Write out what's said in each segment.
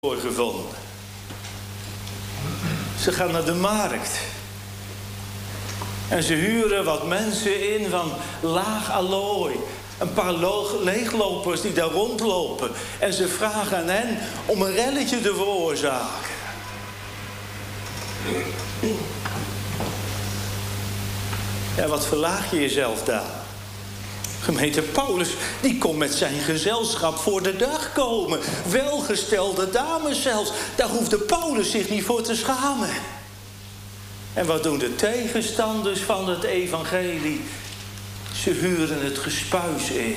gevonden. Ze gaan naar de markt. En ze huren wat mensen in van laag allooi. Een paar leeglopers die daar rondlopen. En ze vragen aan hen om een relletje te veroorzaken. Ja, wat verlaag je jezelf daar? Gemeente Paulus, die kon met zijn gezelschap voor de dag komen. Welgestelde dames zelfs. Daar hoefde Paulus zich niet voor te schamen. En wat doen de tegenstanders van het evangelie? Ze huren het gespuis in.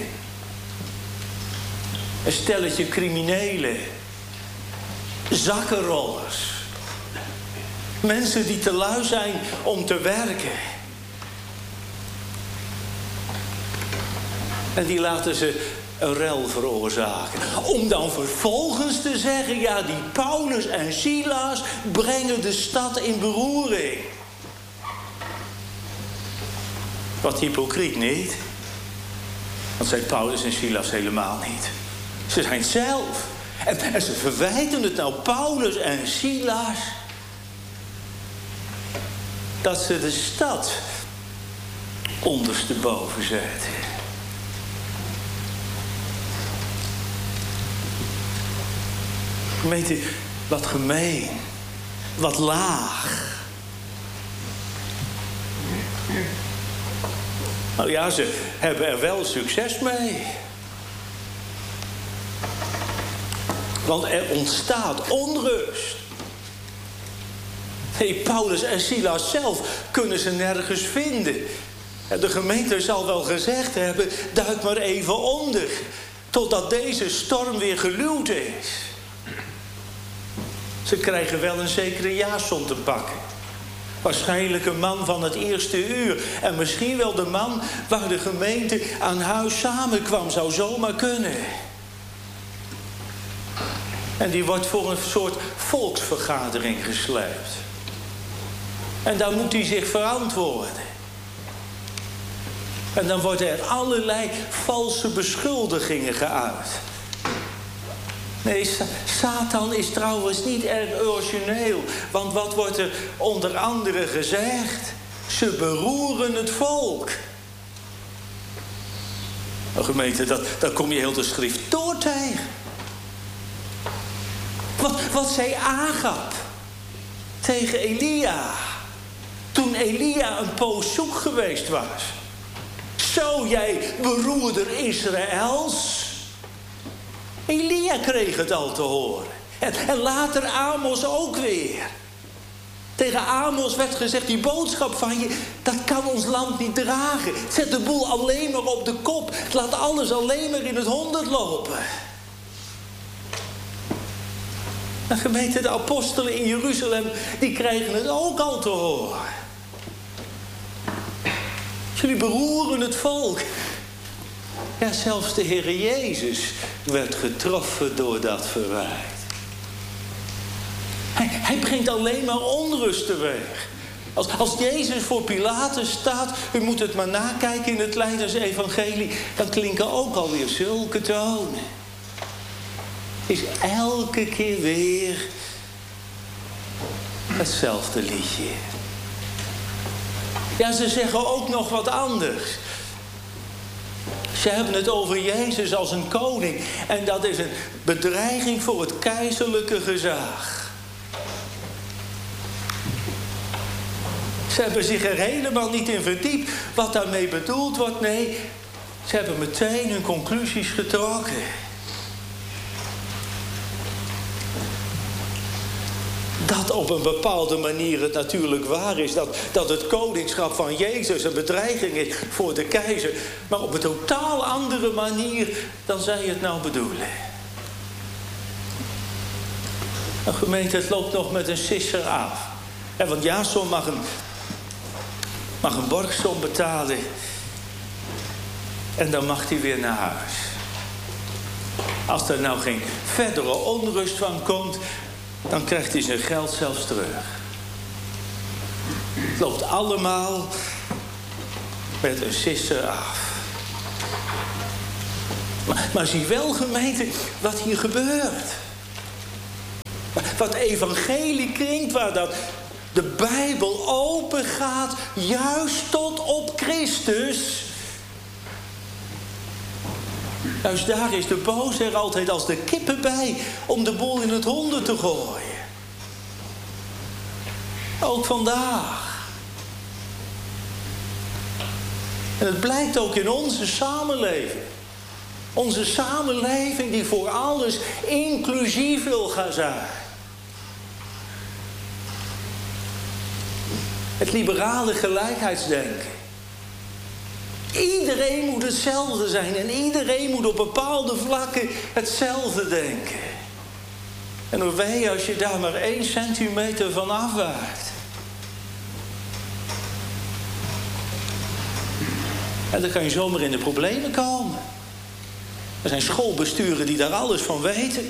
Een stelletje criminelen. Zakkenrollers. Mensen die te lui zijn om te werken. En die laten ze een rel veroorzaken. Om dan vervolgens te zeggen, ja, die Paulus en Silas brengen de stad in beroering. Wat hypocriet, niet? Want zijn Paulus en Silas helemaal niet. Ze zijn het zelf. En ze verwijten het nou Paulus en Silas dat ze de stad ondersteboven zetten. Gemeente, wat gemeen. Wat laag. Nou ja, ze hebben er wel succes mee. Want er ontstaat onrust. Hey, Paulus en Silas zelf kunnen ze nergens vinden. De gemeente zal wel gezegd hebben, duik maar even onder. Totdat deze storm weer geluwd is. Ze krijgen wel een zekere Jason te pakken. Waarschijnlijk een man van het eerste uur. En misschien wel de man waar de gemeente aan huis samenkwam. Zou zomaar kunnen. En die wordt voor een soort volksvergadering gesleept. En dan moet hij zich verantwoorden. En dan worden er allerlei valse beschuldigingen geuit. Nee, Satan is trouwens niet erg origineel. Want wat wordt er onder andere gezegd? Ze beroeren het volk. Nou, gemeente, dat kom je heel de schrift door tegen. Wat zei Agab tegen Elia? Toen Elia een poos zoek geweest was. Zo, jij beroerder Israëls. Elia kreeg het al te horen. En later Amos ook weer. Tegen Amos werd gezegd, die boodschap van je, dat kan ons land niet dragen. Zet de boel alleen maar op de kop. Laat alles alleen maar in het honderd lopen. En gemeente, de apostelen in Jeruzalem, die krijgen het ook al te horen. Jullie beroeren het volk. Ja, zelfs de Heer Jezus werd getroffen door dat verwijt. Hij brengt alleen maar onrust teweeg. Als Jezus voor Pilatus staat, u moet het maar nakijken in het Lijdersevangelie, dan klinken ook alweer zulke tonen. Is elke keer weer hetzelfde liedje. Ja, ze zeggen ook nog wat anders. Ze hebben het over Jezus als een koning. En dat is een bedreiging voor het keizerlijke gezag. Ze hebben zich er helemaal niet in verdiept wat daarmee bedoeld wordt. Nee, ze hebben meteen hun conclusies getrokken. Dat op een bepaalde manier het natuurlijk waar is. Dat het koningschap van Jezus een bedreiging is voor de keizer. Maar op een totaal andere manier dan zij het nou bedoelen. Nou, gemeente, het loopt nog met een sisser af. Want Jason mag een borgsom betalen. En dan mag hij weer naar huis. Als er nou geen verdere onrust van komt, dan krijgt hij zijn geld zelfs terug. Het loopt allemaal met een sisser af. Maar zie wel, gemeente, wat hier gebeurt. Wat evangelie klinkt, waar dat de Bijbel open gaat, juist tot op Christus. Juist daar is de boze er altijd als de kippen bij om de boel in het honden te gooien. Ook vandaag. En het blijkt ook in onze samenleving. Onze samenleving die voor alles inclusief wil gaan zijn. Het liberale gelijkheidsdenken. Iedereen moet hetzelfde zijn en iedereen moet op bepaalde vlakken hetzelfde denken. En hoe weet je als je daar maar 1 centimeter van afwijkt? En dan kan je zomaar in de problemen komen. Er zijn schoolbesturen die daar alles van weten.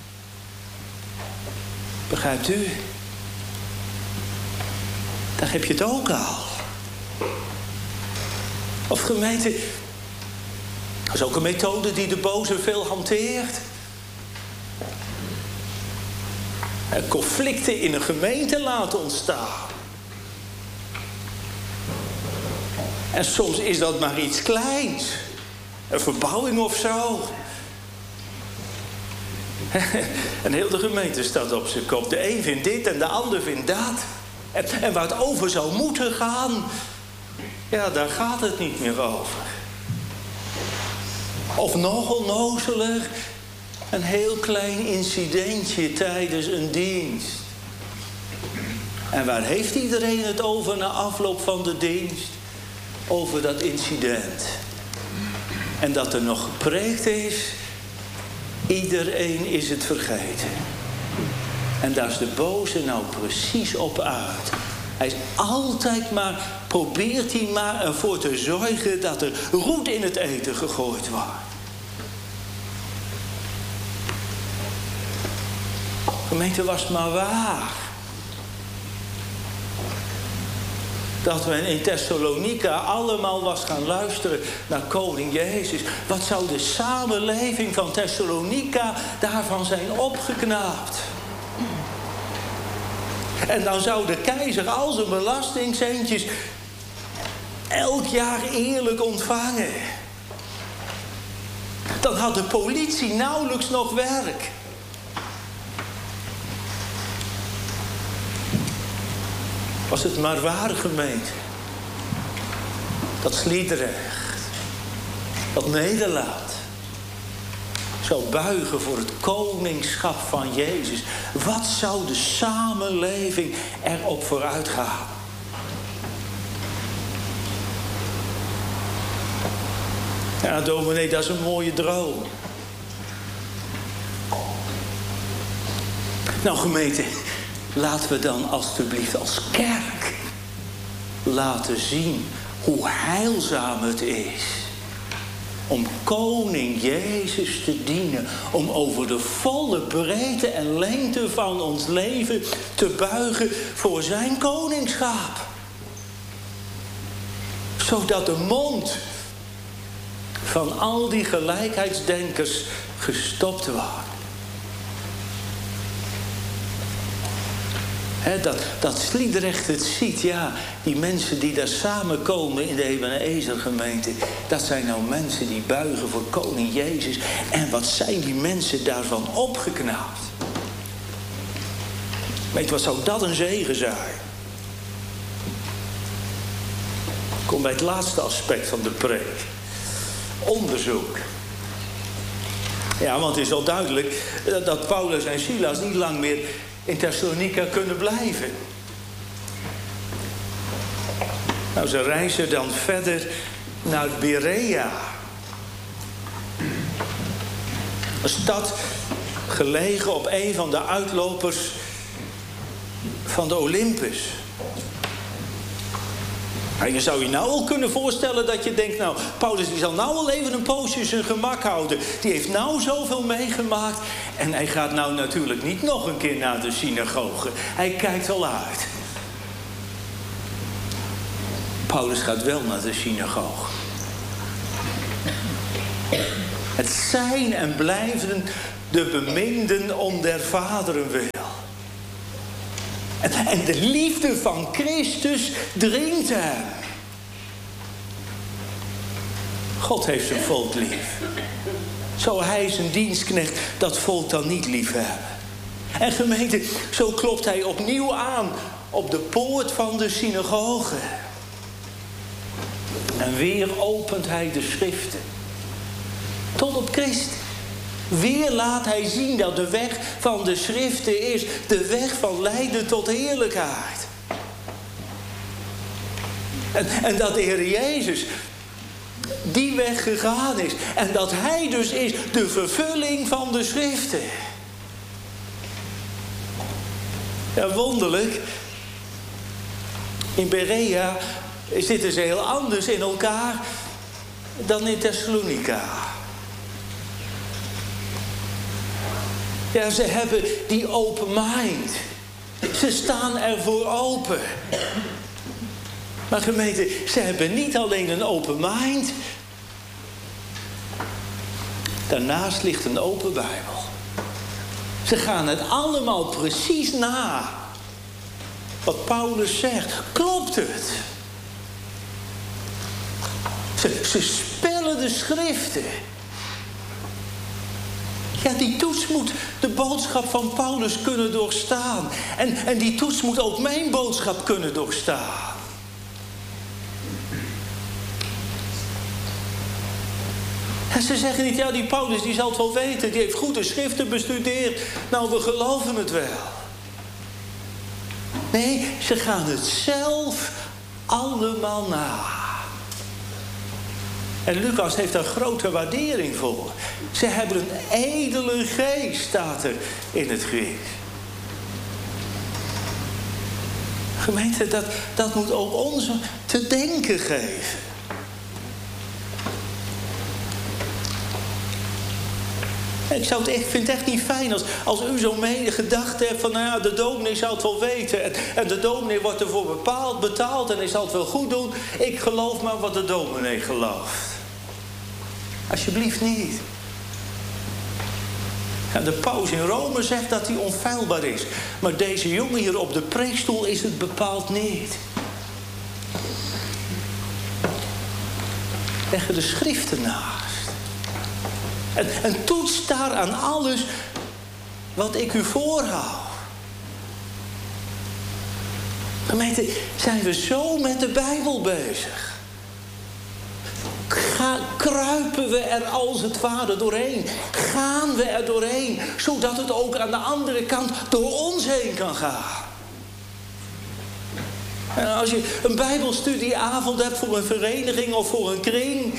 Begrijpt u? Daar heb je het ook al. Of gemeente, dat is ook een methode die de boze veel hanteert. Conflicten in een gemeente laten ontstaan. En soms is dat maar iets kleins. Een verbouwing of zo. En heel de gemeente staat op zijn kop. De een vindt dit en de ander vindt dat. En waar het over zou moeten gaan, ja, daar gaat het niet meer over. Of nog onnozeler, een heel klein incidentje tijdens een dienst. En waar heeft iedereen het over na afloop van de dienst? Over dat incident. En dat er nog gepreekt is, iedereen is het vergeten. En daar is de boze nou precies op uit. Hij is altijd maar, probeert hij maar ervoor te zorgen dat er roet in het eten gegooid wordt. Gemeente, was maar waar. Dat men in Thessalonica allemaal was gaan luisteren naar koning Jezus. Wat zou de samenleving van Thessalonica daarvan zijn opgeknapt? En dan zou de keizer al zijn belastingcentjes elk jaar eerlijk ontvangen. Dan had de politie nauwelijks nog werk. Was het maar waar, gemeente. Dat Sliedrecht, dat Nederland zou buigen voor het koningschap van Jezus. Wat zou de samenleving erop vooruit gaan? Ja, dominee, dat is een mooie droom. Nou, gemeente, laten we dan alstublieft als kerk laten zien hoe heilzaam het is om koning Jezus te dienen. Om over de volle breedte en lengte van ons leven te buigen voor zijn koningschap. Zodat de mond van al die gelijkheidsdenkers gestopt wordt. Dat Sliedrecht het ziet, ja, die mensen die daar samenkomen in de Ebenezer-gemeente, dat zijn nou mensen die buigen voor koning Jezus. En wat zijn die mensen daarvan opgeknapt? Weet je, wat zou dat een zegen zijn? Ik kom bij het laatste aspect van de preek. Onderzoek. Ja, want het is al duidelijk dat Paulus en Silas niet lang meer in Thessalonica kunnen blijven. Nou, ze reizen dan verder naar Berea. Een stad gelegen op een van de uitlopers van de Olympus. Nou, je zou je nou al kunnen voorstellen dat je denkt, nou, Paulus die zal nou al even een poosje zijn gemak houden. Die heeft nou zoveel meegemaakt. En hij gaat nou natuurlijk niet nog een keer naar de synagoge. Hij kijkt al uit. Paulus gaat wel naar de synagoge. Het zijn en blijven de beminden om der vaderen wil. En de liefde van Christus dringt hem. God heeft zijn volk lief. Zou hij zijn dienstknecht dat volk dan niet lief hebben? En gemeente, zo klopt hij opnieuw aan op de poort van de synagoge. En weer opent hij de schriften. Tot op Christus. Weer laat hij zien dat de weg van de schriften is de weg van lijden tot heerlijkheid. En dat de Heer Jezus die weg gegaan is. En dat hij dus is de vervulling van de schriften. Ja, wonderlijk. In Berea zitten ze heel anders in elkaar dan in Thessalonica. Ja, ze hebben die open mind. Ze staan ervoor open. Maar gemeente, ze hebben niet alleen een open mind. Daarnaast ligt een open Bijbel. Ze gaan het allemaal precies na. Wat Paulus zegt, klopt het? Ze spellen de schriften. Ja, die toets moet de boodschap van Paulus kunnen doorstaan. En die toets moet ook mijn boodschap kunnen doorstaan. En ze zeggen niet, ja, die Paulus die zal het wel weten. Die heeft goed de schriften bestudeerd. Nou, we geloven het wel. Nee, ze gaan het zelf allemaal na. En Lucas heeft daar grote waardering voor. Ze hebben een edele geest, staat er in het Grieks. Gemeente, dat moet ook ons te denken geven. Ik vind het echt niet fijn als u zo'n gedachte hebt van, nou ja, de dominee zou het wel weten. En de dominee wordt ervoor betaald en hij zal het wel goed doen. Ik geloof maar wat de dominee gelooft. Alsjeblieft niet. En de paus in Rome zegt dat hij onfeilbaar is. Maar deze jongen hier op de preekstoel is het bepaald niet. Leggen de schriften naast. En toets daar aan alles wat ik u voorhoud. Gemeente, zijn we zo met de Bijbel bezig? Kruipen we er als het ware doorheen? Gaan we er doorheen? Zodat het ook aan de andere kant door ons heen kan gaan. En als je een Bijbelstudieavond hebt voor een vereniging of voor een kring.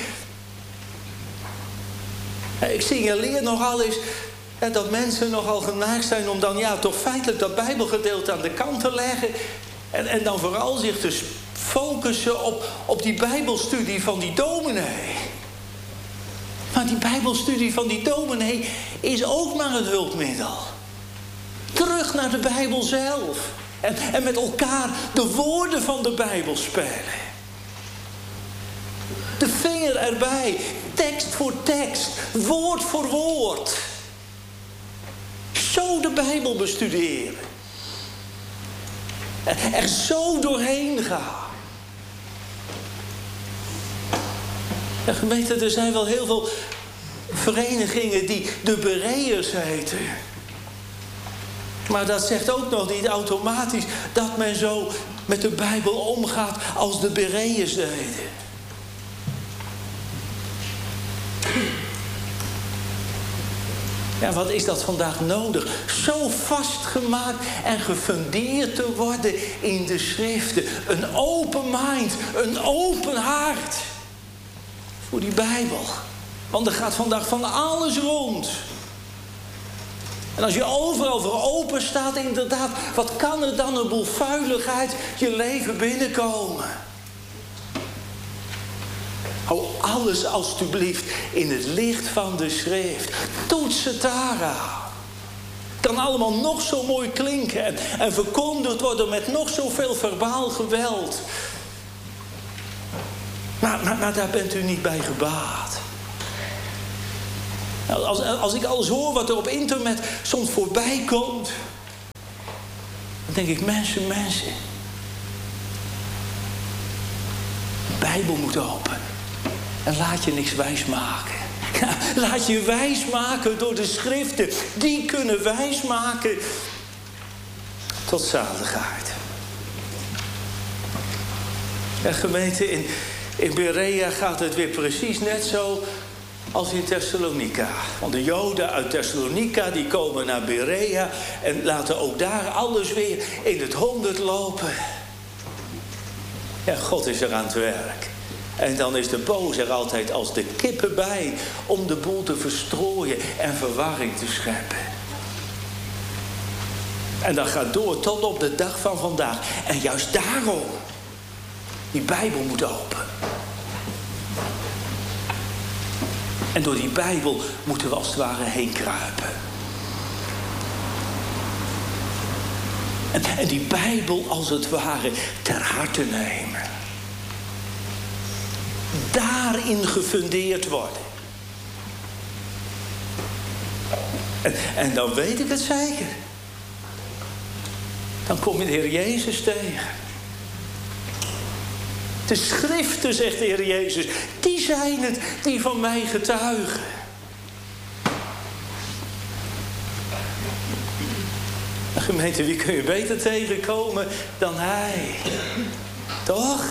Ik signaleer nogal eens dat mensen nogal geneigd zijn om dan toch feitelijk dat Bijbelgedeelte aan de kant te leggen. En dan vooral zich te focussen op die Bijbelstudie van die dominee. Maar die Bijbelstudie van die dominee is ook maar een hulpmiddel. Terug naar de Bijbel zelf. En met elkaar de woorden van de Bijbel spelen. De vinger erbij. Tekst voor tekst. Woord voor woord. Zo de Bijbel bestuderen. Er zo doorheen gaan. Ja, gemeente, er zijn wel heel veel verenigingen die de Bereërs heten. Maar dat zegt ook nog niet automatisch dat men zo met de Bijbel omgaat als de Bereërs deden. Ja, wat is dat vandaag nodig? Zo vastgemaakt en gefundeerd te worden in de schriften. Een open mind, een open hart. Voor die Bijbel. Want er gaat vandaag van alles rond. En als je overal voor open staat, inderdaad, wat kan er dan een boel vuiligheid je leven binnenkomen? Hou alles alstublieft in het licht van de schrift. Toets het daaraan. Het kan allemaal nog zo mooi klinken en verkondigd worden met nog zoveel verbaal geweld. Maar daar bent u niet bij gebaat. Als ik alles hoor wat er op internet soms voorbij komt, Dan denk ik, mensen. De Bijbel moet open. En laat je niks wijsmaken. Ja, laat je wijsmaken door de schriften. Die kunnen wijsmaken tot zaligheid. En gemeente, in Berea gaat het weer precies net zo als in Thessalonica. Want de Joden uit Thessalonica die komen naar Berea en laten ook daar alles weer in het 100 lopen. Ja, God is er aan het werk. En dan is de boos er altijd als de kippen bij om de boel te verstrooien en verwarring te scheppen. En dat gaat door tot op de dag van vandaag. En juist daarom, die Bijbel moet open. En door die Bijbel moeten we als het ware heen kruipen. En die Bijbel als het ware ter harte nemen. Daarin gefundeerd worden. En dan weet ik het zeker. Dan kom je de Heer Jezus tegen. De schriften, zegt de Heer Jezus, die zijn het die van mij getuigen. Gemeente, wie kun je beter tegenkomen dan Hij? Toch?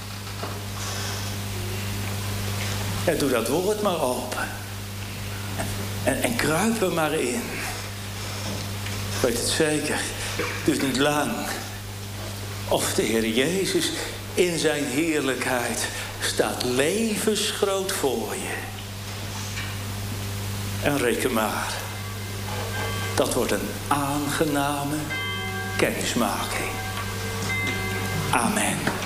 Ja, doe dat woord maar open. En kruip er maar in. Ik weet het zeker. Dus niet lang. Of de Heer Jezus in zijn heerlijkheid staat levensgroot voor je. En reken maar. Dat wordt een aangename kennismaking. Amen.